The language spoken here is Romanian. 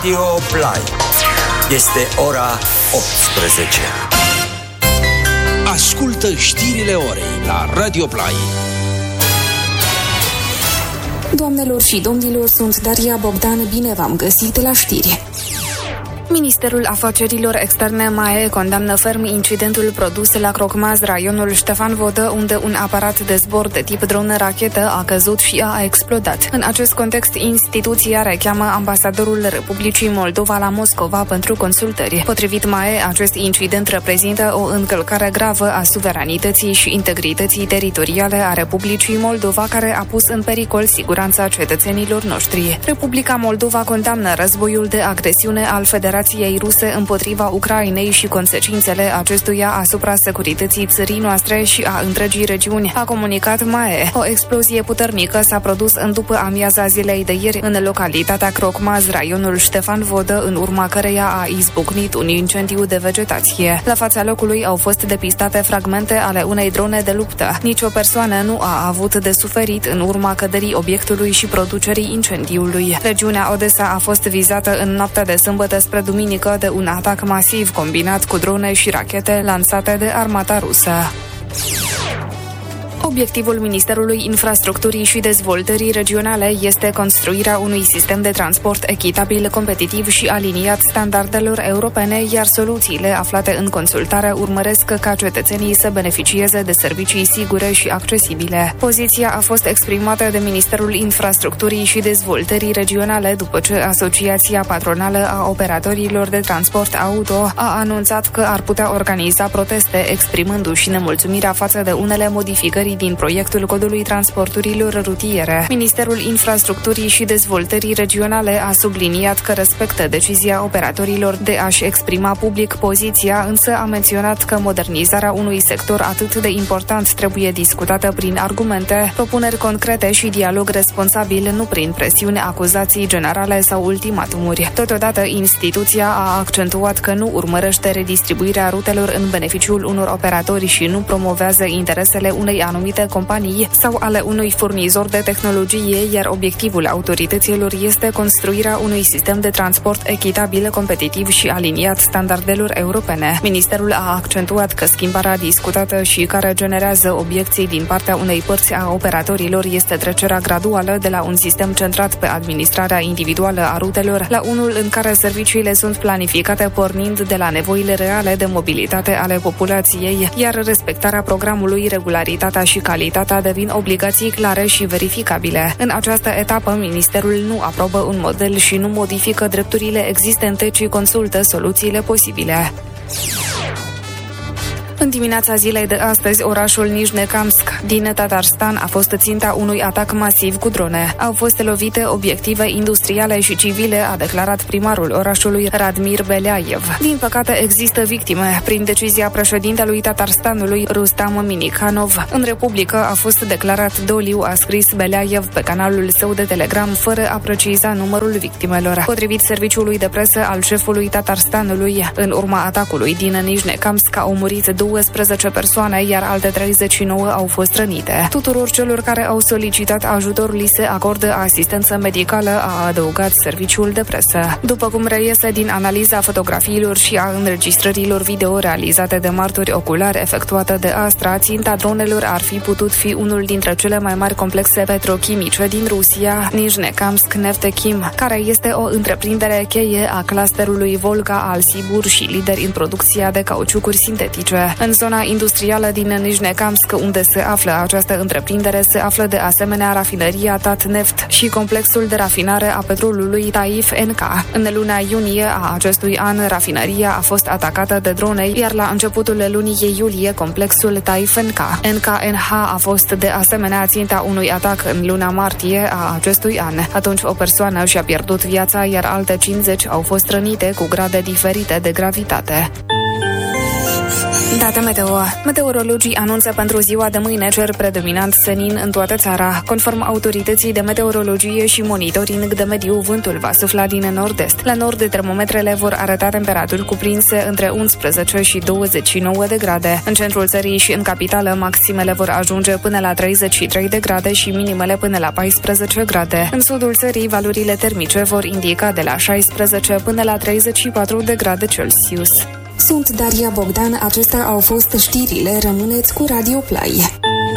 Radio Play. Este ora 18. Ascultă știrile orei la Radio Play. Doamnelor și domnilor, sunt Daria Bogdan, bine v-am găsit la știri. Ministerul Afacerilor Externe MAE condamnă ferm incidentul produs la Crocmaz, raionul Ștefan Vodă, unde un aparat de zbor de tip dronă-rachetă a căzut și a explodat. În acest context, instituția recheamă ambasadorul Republicii Moldova la Moscova pentru consultări. Potrivit MAE, acest incident reprezintă o încălcare gravă a suveranității și integrității teritoriale a Republicii Moldova, care a pus în pericol siguranța cetățenilor noștri. Republica Moldova condamnă războiul de agresiune al Federației Ruse împotriva Ucrainei și consecințele acestuia asupra securității țării noastre și a întregii regiuni, a comunicat MAE. O explozie puternică s-a produs în după amiaza zilei de ieri în localitatea Crocmaz, raionul Ștefan Vodă, în urma căreia a izbucnit un incendiu de vegetație. La fața locului au fost depistate fragmente ale unei drone de luptă. Nici o persoană nu a avut de suferit în urma căderii obiectului și producerii incendiului. Regiunea Odessa a fost vizată în noaptea de sâmbătă spre duminică de un atac masiv combinat cu drone și rachete lansate de armata rusă. Obiectivul Ministerului Infrastructurii și Dezvoltării Regionale este construirea unui sistem de transport echitabil, competitiv și aliniat standardelor europene, iar soluțiile aflate în consultare urmăresc ca cetățenii să beneficieze de servicii sigure și accesibile. Poziția a fost exprimată de Ministerul Infrastructurii și Dezvoltării Regionale după ce Asociația Patronală a Operatorilor de Transport Auto a anunțat că ar putea organiza proteste, exprimându-și nemulțumirea față de unele modificări din proiectul Codului Transporturilor Rutiere. Ministerul Infrastructurii și Dezvoltării Regionale a subliniat că respectă decizia operatorilor de a-și exprima public poziția, însă a menționat că modernizarea unui sector atât de important trebuie discutată prin argumente, propuneri concrete și dialog responsabil, nu prin presiune, acuzații generale sau ultimatumuri. Totodată, instituția a accentuat că nu urmărește redistribuirea rutelor în beneficiul unor operatori și nu promovează interesele unei anumite companii sau ale unui furnizor de tehnologie, iar obiectivul autorităților este construirea unui sistem de transport echitabil, competitiv și aliniat standardelor europene. Ministerul a accentuat că schimbarea discutată și care generează obiecții din partea unei părți a operatorilor este trecerea graduală de la un sistem centrat pe administrarea individuală a rutelor la unul în care serviciile sunt planificate pornind de la nevoile reale de mobilitate ale populației, iar respectarea programului, regularitatea și calitatea devin obligații clare și verificabile. În această etapă, Ministerul nu aprobă un model și nu modifică drepturile existente, ci consultă soluțiile posibile. În dimineața zilei de astăzi, orașul Nijnekamsk din Tatarstan a fost ținta unui atac masiv cu drone. Au fost lovite obiective industriale și civile, a declarat primarul orașului Radmir Beliaev. Din păcate, există victime. Prin decizia președintelui Tatarstanului, Rustam Minikhanov, în Republică a fost declarat doliu, a scris Beliaev pe canalul său de Telegram, fără a preciza numărul victimelor. Potrivit serviciului de presă al șefului Tatarstanului, în urma atacului din Nijnekamsk au murit 12 persoane, iar alte 39 au fost rănite. Tuturor celor care au solicitat ajutor li se acordă asistență medicală, a adăugat serviciul de presă. După cum reiese din analiza fotografiilor și a înregistrărilor video realizate de martori oculari efectuate de Astra, ținta dronelor ar fi putut fi unul dintre cele mai mari complexe petrochimice din Rusia, Nijnekamsk Neftechim, care este o întreprindere cheie a clusterului Volga al Sibur și lider în producția de cauciucuri sintetice. În zona industrială din Nijnekamsk, unde se află această întreprindere, se află de asemenea rafinăria Tatneft și complexul de rafinare a petrolului Taif NK. În luna iunie a acestui an, rafinăria a fost atacată de drone, iar la începutul lunii iulie, complexul Taif NK. NKNH a fost de asemenea ținta unui atac în luna martie a acestui an. Atunci o persoană și-a pierdut viața, iar alte 50 au fost rănite cu grade diferite de gravitate. Date meteo. Meteorologii anunță pentru ziua de mâine cer predominant senin în toată țara. Conform autorității de meteorologie și monitoring de mediu, vântul va sufla din nord-est. La nord, termometrele vor arăta temperaturi cuprinse între 11 și 29 de grade. În centrul țării și în capitală, maximele vor ajunge până la 33 de grade și minimele până la 14 grade. În sudul țării, valorile termice vor indica de la 16 până la 34 de grade Celsius. Sunt Daria Bogdan, acestea au fost știrile, rămâneți cu Radio Play.